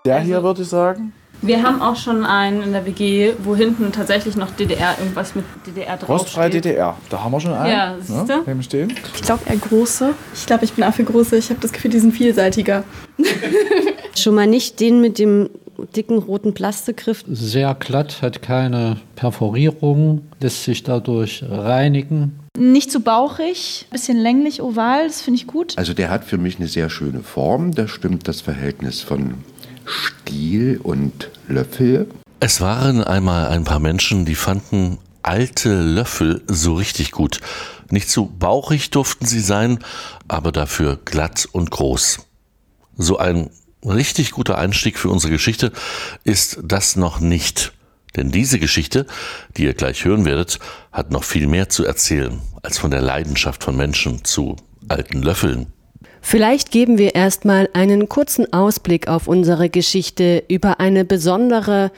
Der hier würde ich sagen. Wir haben auch schon einen in der WG, wo hinten tatsächlich noch DDR, irgendwas mit DDR draufsteht. Rostfrei DDR. Da haben wir schon einen. Ja, siehst du? Neben stehen. Ich glaube eher große. Ich glaube, ich bin auch für große. Ich habe das Gefühl, die sind vielseitiger. Schon mal nicht den mit dem dicken roten Plastikgriff. Sehr glatt, hat keine Perforierung, lässt sich dadurch reinigen. Nicht zu bauchig, bisschen länglich, oval, das finde ich gut. Also der hat für mich eine sehr schöne Form. Da stimmt das Verhältnis von Stiel und Löffel. Es waren einmal ein paar Menschen, die fanden alte Löffel so richtig gut. Nicht zu bauchig durften sie sein, aber dafür glatt und groß. So ein richtig guter Einstieg für unsere Geschichte ist das noch nicht. Denn diese Geschichte, die ihr gleich hören werdet, hat noch viel mehr zu erzählen als von der Leidenschaft von Menschen zu alten Löffeln. Vielleicht geben wir erstmal einen kurzen Ausblick auf unsere Geschichte über eine besondere,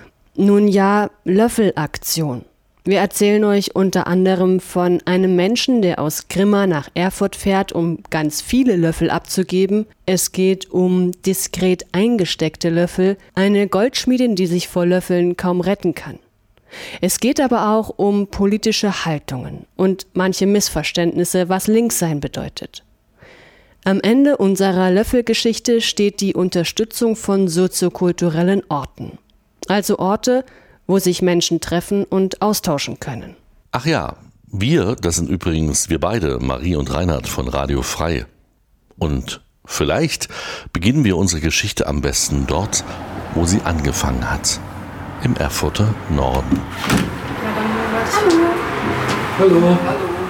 Löffelaktion. Wir erzählen euch unter anderem von einem Menschen, der aus Grimma nach Erfurt fährt, um ganz viele Löffel abzugeben. Es geht um diskret eingesteckte Löffel, eine Goldschmiedin, die sich vor Löffeln kaum retten kann. Es geht aber auch um politische Haltungen und manche Missverständnisse, was Linkssein bedeutet. Am Ende unserer Löffelgeschichte steht die Unterstützung von soziokulturellen Orten. Also Orte, wo sich Menschen treffen und austauschen können. Ach ja, das sind übrigens wir beide, Marie und Reinhard von Radio Frei. Und vielleicht beginnen wir unsere Geschichte am besten dort, wo sie angefangen hat. Im Erfurter Norden. Hallo.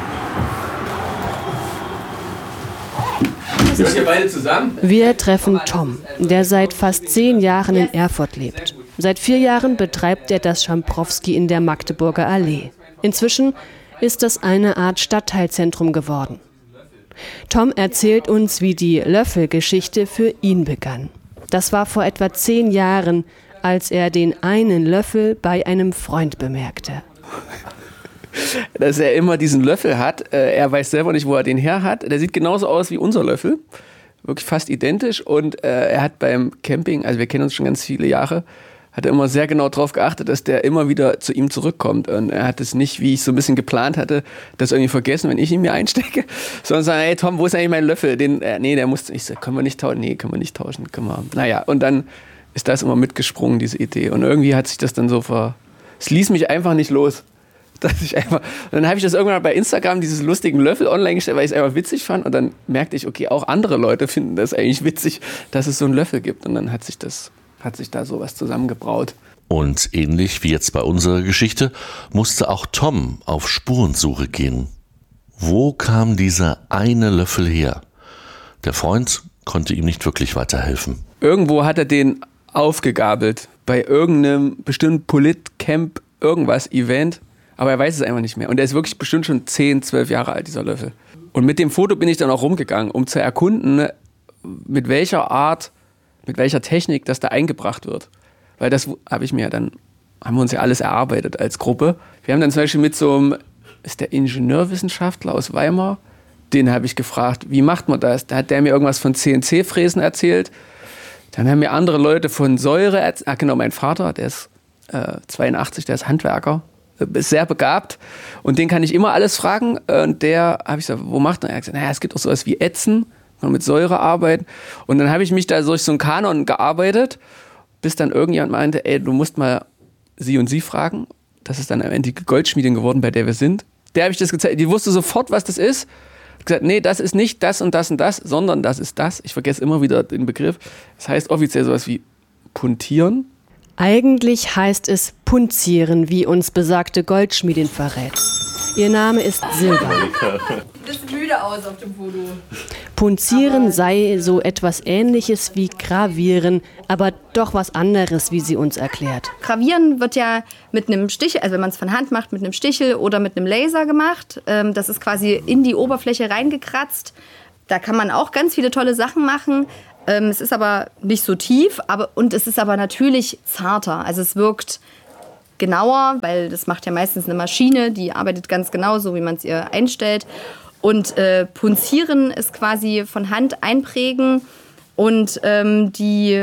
Sind ihr beide zusammen? Wir treffen Tom, der seit fast 10 Jahren in Erfurt lebt. Seit 4 Jahren betreibt er das Schamprowski in der Magdeburger Allee. Inzwischen ist das eine Art Stadtteilzentrum geworden. Tom erzählt uns, wie die Löffelgeschichte für ihn begann. Das war vor etwa 10 Jahren, als er den einen Löffel bei einem Freund bemerkte. Dass er immer diesen Löffel hat. Er weiß selber nicht, wo er den her hat. Der sieht genauso aus wie unser Löffel. Wirklich fast identisch. Und er hat beim Camping, also wir kennen uns schon ganz viele Jahre, hat er immer sehr genau darauf geachtet, dass der immer wieder zu ihm zurückkommt. Und er hat es nicht, wie ich so ein bisschen geplant hatte, das irgendwie vergessen, wenn ich ihn mir einstecke. Sondern sagen, hey Tom, wo ist eigentlich mein Löffel? Der muss, ich so, können wir nicht tauschen? Nee, können wir nicht tauschen. Naja, und dann ist das immer mitgesprungen, diese Idee. Und irgendwie hat sich das dann so es ließ mich einfach nicht los. Und dann habe ich das irgendwann bei Instagram, dieses lustigen Löffel online gestellt, weil ich es einfach witzig fand. Und dann merkte ich, okay, auch andere Leute finden das eigentlich witzig, dass es so einen Löffel gibt. Und dann hat sich da sowas zusammengebraut. Und ähnlich wie jetzt bei unserer Geschichte, musste auch Tom auf Spurensuche gehen. Wo kam dieser eine Löffel her? Der Freund konnte ihm nicht wirklich weiterhelfen. Irgendwo hat er den aufgegabelt. Bei irgendeinem bestimmten Politcamp, irgendwas, Event. Aber er weiß es einfach nicht mehr. Und er ist wirklich bestimmt schon 10, 12 Jahre alt, dieser Löffel. Und mit dem Foto bin ich dann auch rumgegangen, um zu erkunden, mit welcher Technik das da eingebracht wird. Weil das haben wir uns ja alles erarbeitet als Gruppe. Wir haben dann zum Beispiel ist der Ingenieurwissenschaftler aus Weimar, den habe ich gefragt, wie macht man das? Da hat der mir irgendwas von CNC-Fräsen erzählt. Dann haben mir andere Leute von Säure erzählt. Genau, mein Vater, der ist 82, der ist Handwerker. Ist sehr begabt und den kann ich immer alles fragen. Und der habe ich gesagt, wo macht er? Er hat gesagt, es gibt auch sowas wie Ätzen, kann man mit Säure arbeiten. Und dann habe ich mich da durch so einen Kanon gearbeitet, bis dann irgendjemand meinte, du musst mal sie und sie fragen. Das ist dann am Ende die Goldschmiedin geworden, bei der wir sind. Der habe ich das gezeigt, die wusste sofort, was das ist. Hat gesagt, nee, das ist nicht das und das und das, sondern das ist das. Ich vergesse immer wieder den Begriff. Das heißt offiziell sowas wie puntieren. Eigentlich heißt es punzieren, wie uns besagte Goldschmiedin verrät. Ihr Name ist Silber. Du bist müde aus auf dem Foto. Punzieren sei so etwas Ähnliches wie Gravieren, aber doch was anderes, wie sie uns erklärt. Gravieren wird ja mit einem Stichel, also wenn man es von Hand macht, mit einem Stichel oder mit einem Laser gemacht. Das ist quasi in die Oberfläche reingekratzt. Da kann man auch ganz viele tolle Sachen machen. Es ist aber nicht so tief, und es ist aber natürlich zarter. Also es wirkt genauer, weil das macht ja meistens eine Maschine, die arbeitet ganz genau so, wie man es ihr einstellt. Und punzieren ist quasi von Hand einprägen Und und es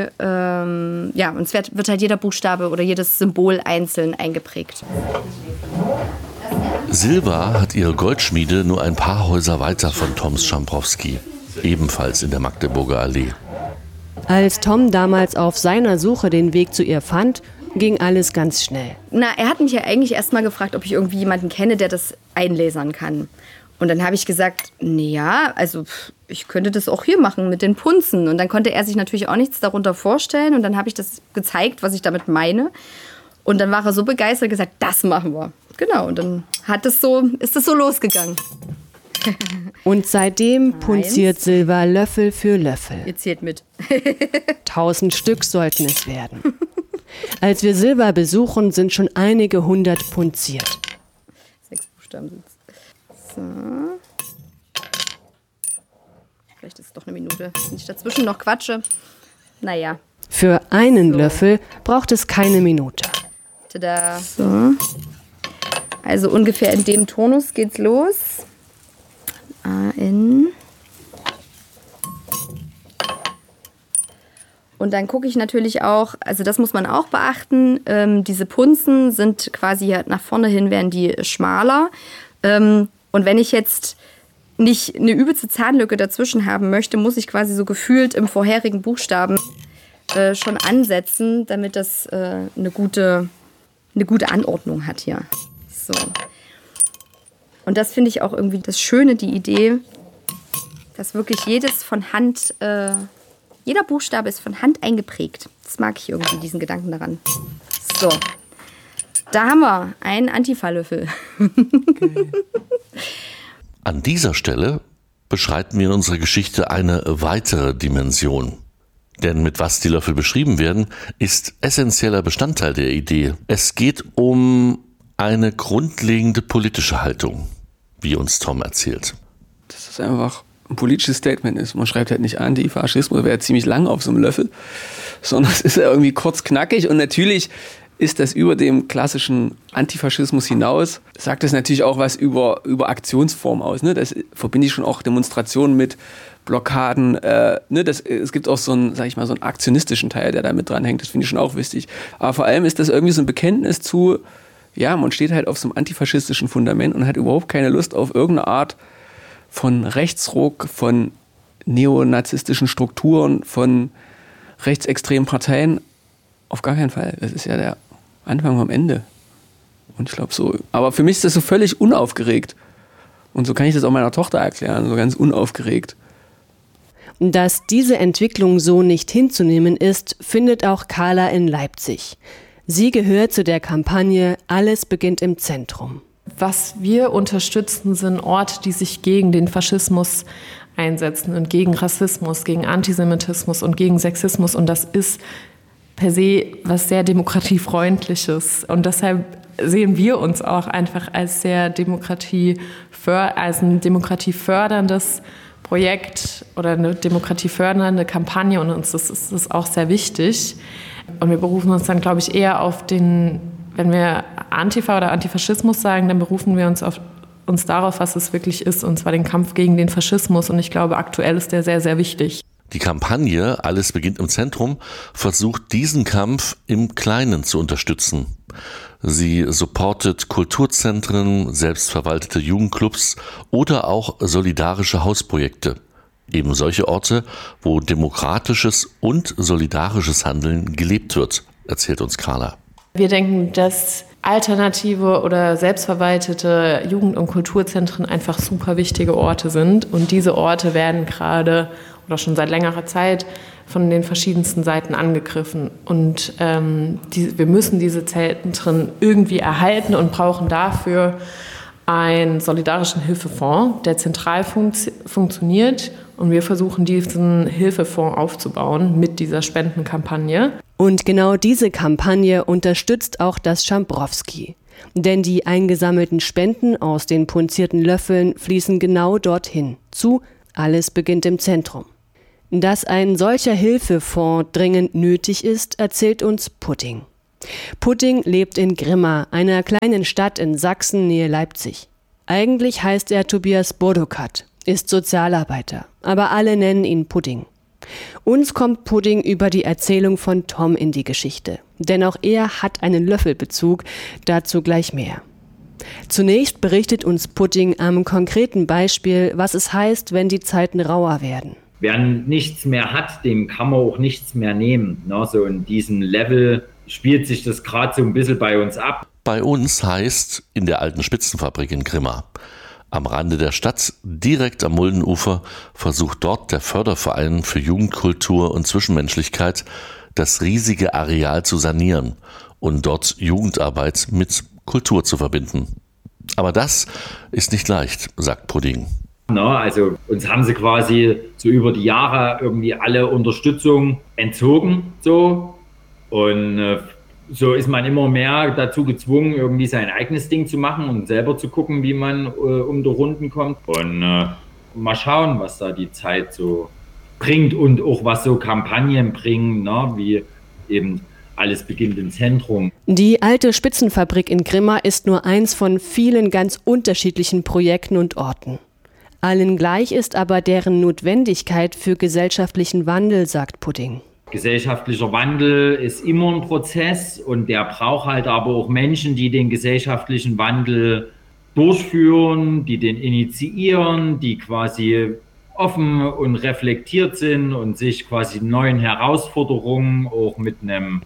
wird halt jeder Buchstabe oder jedes Symbol einzeln eingeprägt. Silva hat ihre Goldschmiede nur ein paar Häuser weiter von Toms Schambrowski, ebenfalls in der Magdeburger Allee. Als Tom damals auf seiner Suche den Weg zu ihr fand, ging alles ganz schnell. Er hat mich ja eigentlich erst mal gefragt, ob ich irgendwie jemanden kenne, der das einlasern kann. Und dann habe ich gesagt, ich könnte das auch hier machen mit den Punzen. Und dann konnte er sich natürlich auch nichts darunter vorstellen. Und dann habe ich das gezeigt, was ich damit meine. Und dann war er so begeistert und gesagt, das machen wir. Genau, und dann ist es so losgegangen. Und seitdem punziert Silva Löffel für Löffel. Ihr zählt mit. 1000 Stück sollten es werden. Als wir Silva besuchen, sind schon einige 100 punziert. 6 Buchstaben sind es. So. Vielleicht ist es doch eine Minute. Wenn ich dazwischen noch quatsche. Naja. Für einen Löffel braucht es keine Minute. Tada. So. Also ungefähr in dem Tonus geht's los. A-N. Und dann gucke ich natürlich auch, also das muss man auch beachten, diese Punzen sind quasi nach vorne hin, werden die schmaler. Und wenn ich jetzt nicht eine übelste Zahnlücke dazwischen haben möchte, muss ich quasi so gefühlt im vorherigen Buchstaben schon ansetzen, damit das eine gute Anordnung hat hier. So. Und das finde ich auch irgendwie das Schöne, die Idee, dass wirklich jedes von Hand, jeder Buchstabe ist von Hand eingeprägt. Das mag ich irgendwie, diesen Gedanken daran. So, da haben wir einen Antifa-Löffel. Okay. An dieser Stelle beschreiten wir in unserer Geschichte eine weitere Dimension. Denn mit was die Löffel beschrieben werden, ist essentieller Bestandteil der Idee. Es geht um eine grundlegende politische Haltung, wie uns Tom erzählt. Dass es einfach ein politisches Statement ist. Man schreibt halt nicht Antifaschismus, wäre ziemlich lang auf so einem Löffel, sondern es ist ja irgendwie kurz knackig und natürlich ist das über dem klassischen Antifaschismus hinaus, sagt das natürlich auch was über Aktionsform aus. Ne? Das verbinde ich schon auch Demonstrationen mit Blockaden. Es gibt auch so einen, sag ich mal, so einen aktionistischen Teil, der da mit dranhängt. Das finde ich schon auch wichtig. Aber vor allem ist das irgendwie so ein Bekenntnis zu, ja, man steht halt auf so einem antifaschistischen Fundament und hat überhaupt keine Lust auf irgendeine Art von Rechtsruck, von neonazistischen Strukturen, von rechtsextremen Parteien. Auf gar keinen Fall. Das ist ja der Anfang am Ende. Und ich glaube so. Aber für mich ist das so völlig unaufgeregt. Und so kann ich das auch meiner Tochter erklären, so ganz unaufgeregt. Dass diese Entwicklung so nicht hinzunehmen ist, findet auch Carla in Leipzig. Sie gehört zu der Kampagne Alles beginnt im Zentrum. Was wir unterstützen, sind Orte, die sich gegen den Faschismus einsetzen und gegen Rassismus, gegen Antisemitismus und gegen Sexismus. Und das ist per se was sehr demokratiefreundliches. Und deshalb sehen wir uns auch einfach als sehr als ein demokratieförderndes Projekt oder eine demokratiefördernde Kampagne. Und uns ist das auch sehr wichtig. Und wir berufen uns dann, glaube ich, eher auf wenn wir Antifa oder Antifaschismus sagen, dann berufen wir uns darauf, was es wirklich ist, und zwar den Kampf gegen den Faschismus. Und ich glaube, aktuell ist der sehr, sehr wichtig. Die Kampagne Alles beginnt im Zentrum versucht, diesen Kampf im Kleinen zu unterstützen. Sie supportet Kulturzentren, selbstverwaltete Jugendclubs oder auch solidarische Hausprojekte. Eben solche Orte, wo demokratisches und solidarisches Handeln gelebt wird, erzählt uns Carla. Wir denken, dass alternative oder selbstverwaltete Jugend- und Kulturzentren einfach super wichtige Orte sind. Und diese Orte werden gerade oder schon seit längerer Zeit von den verschiedensten Seiten angegriffen. Und wir müssen diese Zentren irgendwie erhalten und brauchen dafür einen solidarischen Hilfefonds, der zentral funktioniert. Und wir versuchen, diesen Hilfefonds aufzubauen mit dieser Spendenkampagne. Und genau diese Kampagne unterstützt auch das Schambrowski. Denn die eingesammelten Spenden aus den punzierten Löffeln fließen genau dorthin, zu Alles beginnt im Zentrum. Dass ein solcher Hilfefonds dringend nötig ist, erzählt uns Putting. Putting lebt in Grimma, einer kleinen Stadt in Sachsen nähe Leipzig. Eigentlich heißt er Tobias Bodokat, ist Sozialarbeiter, aber alle nennen ihn Pudding. Uns kommt Pudding über die Erzählung von Tom in die Geschichte. Denn auch er hat einen Löffelbezug, dazu gleich mehr. Zunächst berichtet uns Pudding am konkreten Beispiel, was es heißt, wenn die Zeiten rauer werden. Wer nichts mehr hat, dem kann man auch nichts mehr nehmen. So in diesem Level spielt sich das gerade so ein bisschen bei uns ab. Bei uns heißt in der alten Spitzenfabrik in Grimma. Am Rande der Stadt, direkt am Muldenufer, versucht dort der Förderverein für Jugendkultur und Zwischenmenschlichkeit, das riesige Areal zu sanieren und dort Jugendarbeit mit Kultur zu verbinden. Aber das ist nicht leicht, sagt Pudding. Also uns haben sie quasi so über die Jahre irgendwie alle Unterstützung entzogen. Und so ist man immer mehr dazu gezwungen, irgendwie sein eigenes Ding zu machen und selber zu gucken, wie man um die Runden kommt. Und mal schauen, was da die Zeit so bringt und auch was so Kampagnen bringen, wie eben alles beginnt im Zentrum. Die alte Spitzenfabrik in Grimma ist nur eins von vielen ganz unterschiedlichen Projekten und Orten. Allen gleich ist aber deren Notwendigkeit für gesellschaftlichen Wandel, sagt Pudding. Gesellschaftlicher Wandel ist immer ein Prozess und der braucht halt aber auch Menschen, die den gesellschaftlichen Wandel durchführen, die den initiieren, die quasi offen und reflektiert sind und sich quasi neuen Herausforderungen auch mit einem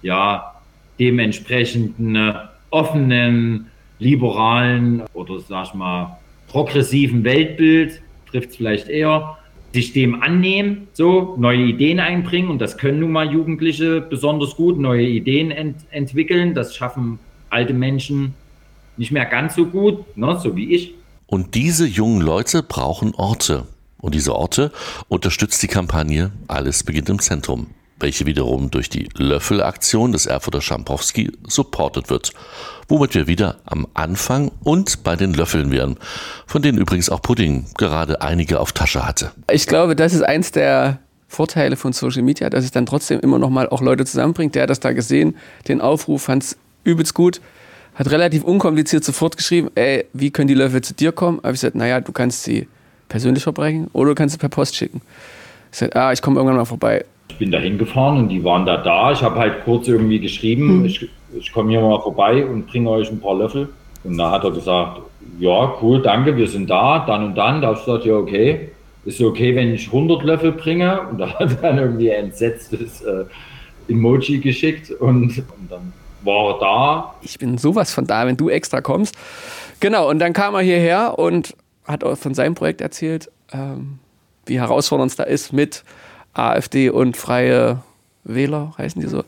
dementsprechenden offenen, liberalen oder sag ich mal progressiven Weltbild, trifft es vielleicht eher, sich dem annehmen, neue Ideen einbringen und das können nun mal Jugendliche besonders gut, neue Ideen entwickeln, das schaffen alte Menschen nicht mehr ganz so gut, so wie ich. Und diese jungen Leute brauchen Orte. Und diese Orte unterstützt die Kampagne Alles beginnt im Zentrum, welche wiederum durch die Löffelaktion des Erfurter Schampowski supportet wird, womit wir wieder am Anfang und bei den Löffeln wären, von denen übrigens auch Pudding gerade einige auf Tasche hatte. Ich glaube, das ist eins der Vorteile von Social Media, dass es dann trotzdem immer noch mal auch Leute zusammenbringt. Der hat das da gesehen, den Aufruf, fand es übelst gut, hat relativ unkompliziert sofort geschrieben, wie können die Löffel zu dir kommen? Habe ich gesagt, du kannst sie persönlich verbrechen oder du kannst sie per Post schicken. Ich sagte, ich komme irgendwann mal vorbei. Ich bin da hingefahren und die waren da. Ich habe halt kurz irgendwie geschrieben, ich komme hier mal vorbei und bringe euch ein paar Löffel. Und da hat er gesagt, ja, cool, danke, wir sind da, dann und dann. Da habe ich gesagt, ja, okay, ist okay, wenn ich 100 Löffel bringe? Und da hat er dann irgendwie ein entsetztes Emoji geschickt und dann war er da. Ich bin sowas von da, wenn du extra kommst. Genau, und dann kam er hierher und hat auch von seinem Projekt erzählt, wie herausfordernd es da ist mit AfD und Freie Wähler, heißen die so?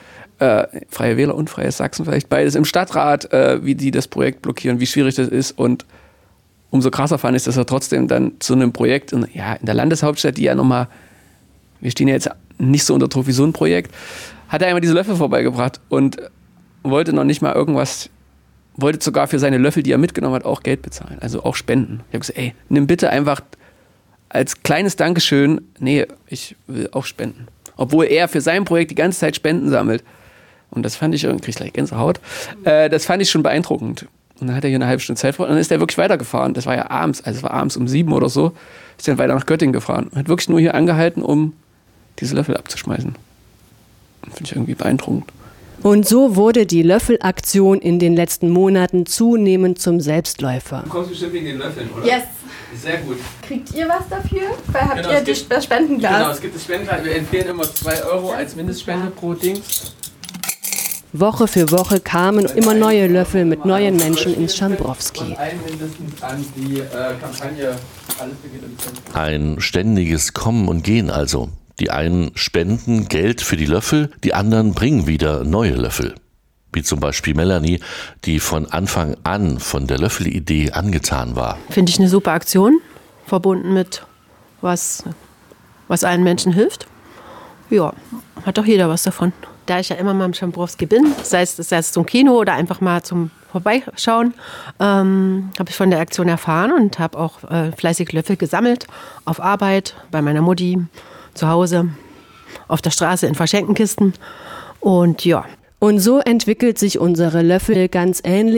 Freie Wähler und Freies Sachsen vielleicht, beides im Stadtrat, wie die das Projekt blockieren, wie schwierig das ist. Und umso krasser fand ich, dass er trotzdem dann zu einem Projekt in der Landeshauptstadt, die ja nochmal, wir stehen ja jetzt nicht so unter Druck wie so ein Projekt, hat er einmal diese Löffel vorbeigebracht und wollte noch nicht mal wollte sogar für seine Löffel, die er mitgenommen hat, auch Geld bezahlen, also auch spenden. Ich habe gesagt, nimm bitte einfach als kleines Dankeschön, ich will auch spenden. Obwohl er für sein Projekt die ganze Zeit Spenden sammelt. Und das fand ich, krieg ich gleich Gänsehaut, das fand ich schon beeindruckend. Und dann hat er hier eine halbe Stunde Zeit vor und dann ist er wirklich weitergefahren. Das war ja abends, es war abends um 7 oder so, ist dann weiter nach Göttingen gefahren. Und hat wirklich nur hier angehalten, um diese Löffel abzuschmeißen. Finde ich irgendwie beeindruckend. Und so wurde die Löffelaktion in den letzten Monaten zunehmend zum Selbstläufer. Du kommst bestimmt wegen den Löffeln, oder? Yes. Sehr gut. Kriegt ihr was dafür? Weil habt ihr das Spendenglas? Genau, es gibt das Spendenglas. Wir empfehlen immer 2 € als Mindestspende pro Ding. Woche für Woche kamen immer neue Löffel mit neuen Menschen ins Schambrowski. Ein ständiges Kommen und Gehen also. Die einen spenden Geld für die Löffel, die anderen bringen wieder neue Löffel. Wie zum Beispiel Melanie, die von Anfang an von der Löffelidee angetan war. Finde ich eine super Aktion, verbunden mit was allen Menschen hilft. Ja, hat doch jeder was davon. Da ich ja immer mal im Schambrowski bin, sei es zum Kino oder einfach mal zum Vorbeischauen, habe ich von der Aktion erfahren und habe auch fleißig Löffel gesammelt. Auf Arbeit, bei meiner Mutti, zu Hause, auf der Straße in Verschenkenkisten. Und ja. Und so entwickelt sich unsere Löffel ganz ähnlich